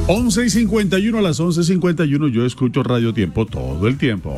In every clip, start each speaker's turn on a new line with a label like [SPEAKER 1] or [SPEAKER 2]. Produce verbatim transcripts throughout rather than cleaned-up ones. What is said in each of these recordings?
[SPEAKER 1] once y cincuenta y uno, a las once y cincuenta y uno yo escucho Radio Tiempo todo el tiempo.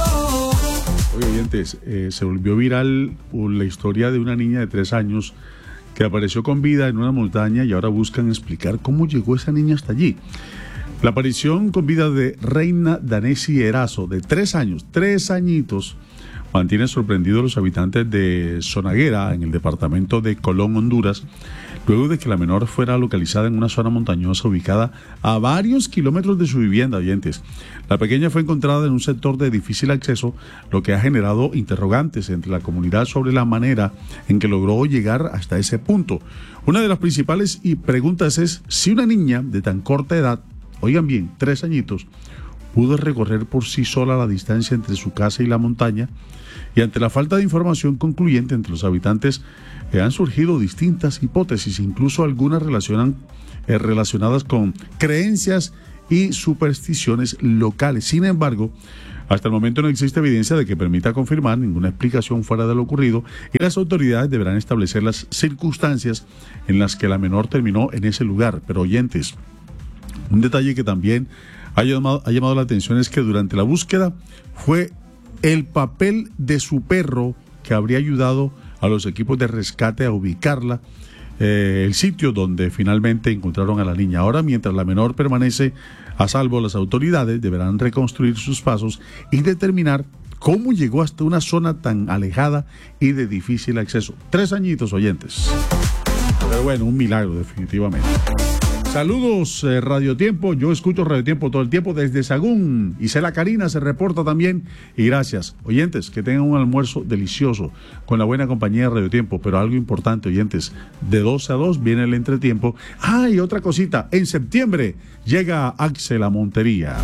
[SPEAKER 1] Oye, oyentes, eh, se volvió viral la historia de una niña de tres años que apareció con vida en una montaña y ahora buscan explicar cómo llegó esa niña hasta allí. La aparición con vida de Reina Danesi Erazo, de tres años, tres añitos, mantiene sorprendidos a los habitantes de Zonaguera, en el departamento de Colón, Honduras, luego de que la menor fuera localizada en una zona montañosa ubicada a varios kilómetros de su vivienda, oyentes. La pequeña fue encontrada en un sector de difícil acceso, lo que ha generado interrogantes entre la comunidad sobre la manera en que logró llegar hasta ese punto. Una de las principales y preguntas es si una niña de tan corta edad, oigan bien, tres añitos, pudo recorrer por sí sola la distancia entre su casa y la montaña, y ante la falta de información concluyente entre los habitantes eh, han surgido distintas hipótesis, incluso algunas relacionan, eh, relacionadas con creencias y supersticiones locales. Sin embargo, hasta el momento no existe evidencia de que permita confirmar ninguna explicación fuera de lo ocurrido, y las autoridades deberán establecer las circunstancias en las que la menor terminó en ese lugar. Pero oyentes, un detalle que también ha llamado, ha llamado la atención es que durante la búsqueda fue el papel de su perro que habría ayudado a los equipos de rescate a ubicarla, eh, el sitio donde finalmente encontraron a la niña. Ahora, mientras la menor permanece a salvo, las autoridades deberán reconstruir sus pasos y determinar cómo llegó hasta una zona tan alejada y de difícil acceso. Tres añitos, oyentes. Pero bueno, un milagro definitivamente. Saludos, eh, Radio Tiempo. Yo escucho Radio Tiempo todo el tiempo desde Sagún. Isela Karina se reporta también. Y gracias, oyentes, que tengan un almuerzo delicioso con la buena compañía de Radio Tiempo. Pero algo importante, oyentes, de doce a dos viene el entretiempo. Ah, y otra cosita, en septiembre llega Axel a Montería.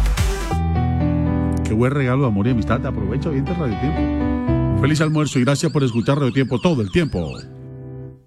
[SPEAKER 1] Qué buen regalo de amor y amistad. Aprovecha, oyentes, Radio Tiempo. Feliz almuerzo y gracias por escuchar Radio Tiempo todo el tiempo.